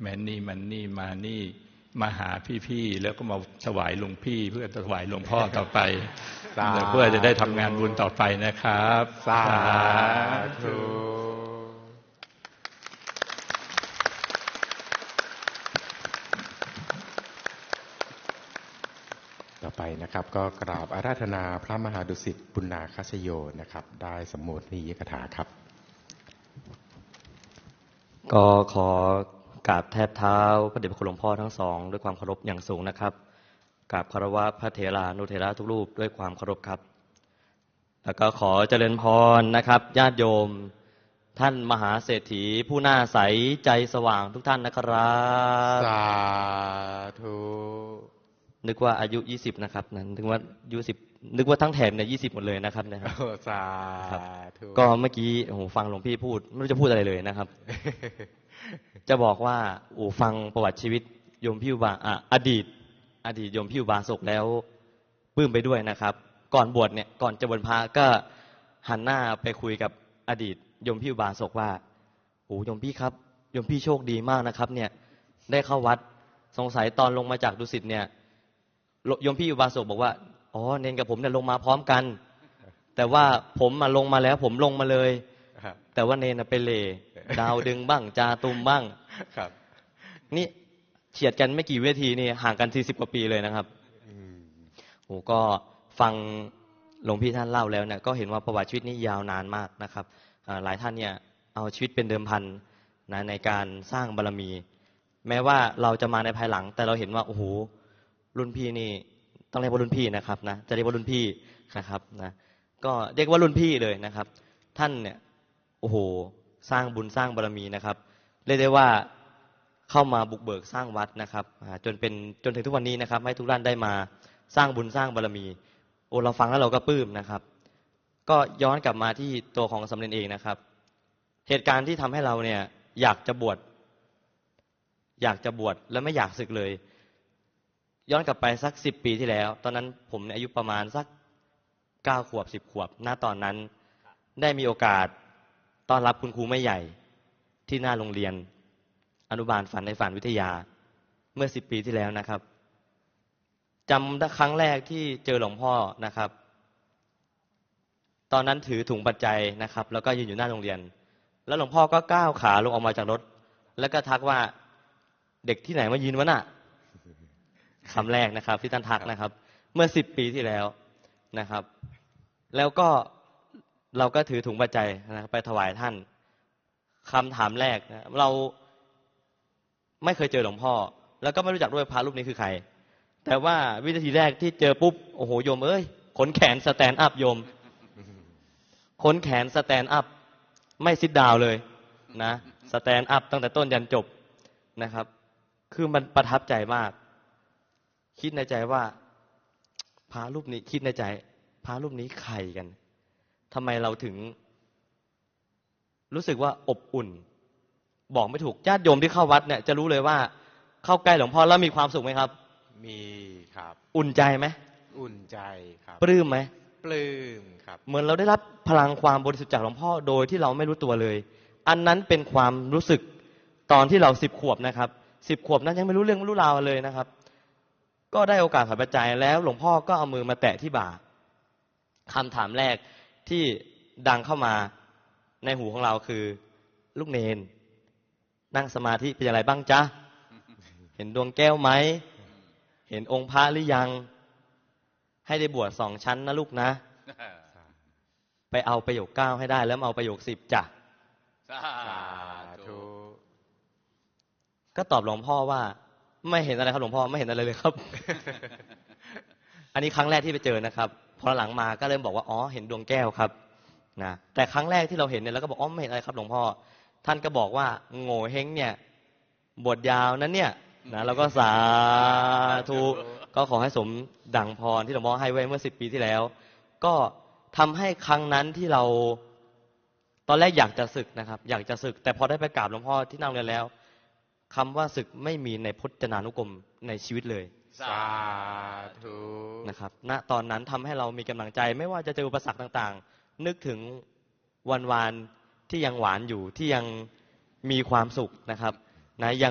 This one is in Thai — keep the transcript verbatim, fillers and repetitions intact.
แม่นี่มันนี่มานี่มาหาพี่ๆแล้วก็มาถวายหลวงพี่เพื่อถวายหลวงพ่อต่อไปเพื่อจะได้ทำงานบุญต่อไปนะครับสาธุต่อไปนะครับก็กราบอาราธนาพระมหาดุสิตปุณณาคชโยนะครับได้สมโภชนียกถาครับก็ขอกราบแทบเท้าพระเดชพระคุณหลวงพ่อทั้งสองด้วยความเคารพอย่างสูงนะครับกราบคารวะพระเถรานุเถระทุกรูปด้วยความเคารพครับแล้วก็ขอเจริญพรนะครับญาติโยมท่านมหาเศรษฐีผู้น่าใสใจสว่างทุกท่านนะครับสาธุนึกว่าอายุยี่สิบนะครับนั้นนึกว่าอายุสิบนึกว่าทั้งแถบเนี่ยยี่สิบหมดเลยนะครับนะครับสาธุก็เมื่อกี้โอ้โหฟังหลวงพี่พูดไม่รู้จะพูดอะไรเลยนะครับ จะบอกว่าโอ้ฟังประวัติชีวิตโยมพี่อุบาอ่ะอดีตอดีตโยมพี่อุบาสกแล้วปลื้มไปด้วยนะครับก่อนบวชเนี่ยก่อนจะบวชพระก็หันหน้าไปคุยกับอดีตโยมพี่อุบาสกว่าโอ้โยมพี่ครับโยมพี่โชคดีมากนะครับเนี่ยได้เข้าวัดสงสัยตอนลงมาจากดุสิตเนี่ยโยมพี่อุบาสกบอกว่าอ๋อเนนกับผมเนี่ยลงมาพร้อมกันแต่ว่าผมมาลงมาแล้วผมลงมาเลยแต่ว่าเนนเป็นเลดาวดึงบ้างจาตุมบ้างครับนี่เฉียดกันไม่กี่วินาทีนี่ห่างกันสี่สิบกว่าปีเลยนะครับโอ้ก็ฟังหลวงพี่ท่านเล่าแล้วเนี่ยก็เห็นว่าประวัติชีวิตนี้ยาวนานมากนะครับหลายท่านเนี่ยเอาชีวิตเป็นเดิมพันนะในการสร้างบารมีแม้ว่าเราจะมาในภายหลังแต่เราเห็นว่าโอ้โหรุ่นพี่นี่ต้องเรียกว่ารุ่นพี่นะครับนะจะเรียกว่ารุ่นพี่นะครับนะก็เรียกว่ารุ่นพี่เลยนะครับท่านเนี่ยโอ้โหสร้างบุญสร้างบารมีนะครับเรียกได้ว่าเข้ามาบุกเบิกสร้างวัดนะครับจนเป็นจนถึงทุกวันนี้นะครับให้ทุกท่านได้มาสร้างบุญสร้างบารมีโอ้เราฟังแล้วเราก็ปลื้มนะครับก็ย้อนกลับมาที่ตัวของสำเร็จเองนะครับเหตุการณ์ที่ทำให้เราเนี่ยอยากจะบวชอยากจะบวชและไม่อยากสึกเลยย้อนกลับไปสักสิบปีที่แล้วตอนนั้นผมอายุประมาณสักเก้าขวบสิบขวบณตอนนั้นได้มีโอกาสต้อนรับคุณครูแม่ใหญ่ที่หน้าโรงเรียนอนุบาลฝันในฝันวิทยาเมื่อสิบปีที่แล้วนะครับจำได้ครั้งแรกที่เจอหลวงพ่อนะครับตอนนั้นถือถุงปัจจัยนะครับแล้วก็ยืนอยู่หน้าโรงเรียนแล้วหลวงพ่อก็ก้าวขาลงออกมาจากรถแล้วก็ทักว่าเด็กที่ไหนมายืนวะน่ะคำแรกนะครับที่ท่านทักนะครับเมื่อสิบปีที่แล้วนะครับแล้วก็เราก็ถือถุงปัจจัยนะไปถวายท่านคำถามแรกนะเราไม่เคยเจอหลวงพ่อแล้วก็ไม่รู้จักด้วยพระรูปนี้คือใครแต่ว่าวินาทีแรกที่เจอปุ๊บโอ้โหโยมเอ้ยขนแขนสแตนด์อัพโยมขนแขนสแตนด์อัพไม่ซิทดาวน์เลยนะสแตนด์อัพตั้งแต่ต้นยันจบนะครับคือมันประทับใจมากคิดในใจว่าพระรูปนี้คิดในใจพระรูปนี้ใครกันทำไมเราถึงรู้สึกว่าอบอุ่นบอกไม่ถูกญาติโยมที่เข้าวัดเนี่ยจะรู้เลยว่าเข้าใกล้หลวงพ่อแล้วมีความสุขไหมครับมีครับอุ่นใจไหมอุ่นใจครับปลื้มไหมปลื้มครับเหมือนเราได้รับพลังความบริสุทธิ์จากหลวงพ่อโดยที่เราไม่รู้ตัวเลยอันนั้นเป็นความรู้สึกตอนที่เราสิบขวบนะครับสิบขวบนั้นยังไม่รู้เรื่องไม่รู้ราวเลยนะครับก็ได้โอกาสถวายปัจจัยแล้วหลวงพ่อก็เอามือมาแตะที่บ่าคำถามแรกที่ดังเข้ามาในหูของเราคือลูกเนนนั่งสมาธิเป็นอะไรบ้างจ๊ะเห็นดวงแก้วไหมเห็นองค์พระหรือยังให้ได้บวชสองชั้นนะลูกนะไปเอาประโยคเก้าให้ได้แล้วเอาประโยคสิบจ้ะสาธุก็ตอบหลวงพ่อว่าไม่เห็นอะไรครับหลวงพ่อไม่เห็นอะไรเลยครับ อันนี้ครั้งแรกที่ไปเจอนะครับพอหลังมาก็เริ่มบอกว่าอ๋อเห็นดวงแก้วครับนะแต่ครั้งแรกที่เราเห็นเนี่ยแล้วก็บอกอ๋อไม่เห็นอะไรครับหลวงพ่อท่านก็บอกว่าโง่เฮงเนี่ยบวชยาวนั้นเนี่ยนะแล้วก็สาธุก็ขอให้สมดั่งพรที่หลวงพ่อให้ไว้เมื่อสิบปีที่แล้วก็ทำให้ครั้งนั้นที่เราตอนแรกอยากจะสึกนะครับอยากจะสึกแต่พอได้ไปกราบหลวงพ่อที่นั่งเรียนแล้วคำว่าสึกไม่มีในพจนานุกรมในชีวิตเลยสาธุนะครับณตอนนั้นทำให้เรามีกำลังใจไม่ว่าจะเจออุปสรรคต่างๆนึกถึงวันวานที่ยังหวานอยู่ที่ยังมีความสุขนะครับนะยัง